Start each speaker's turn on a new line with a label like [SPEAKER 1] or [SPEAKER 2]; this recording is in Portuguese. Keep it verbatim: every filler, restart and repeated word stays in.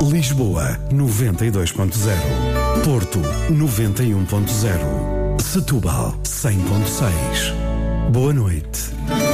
[SPEAKER 1] Lisboa noventa e dois ponto zero, Porto noventa e um ponto zero, Setúbal cem ponto seis. Boa noite.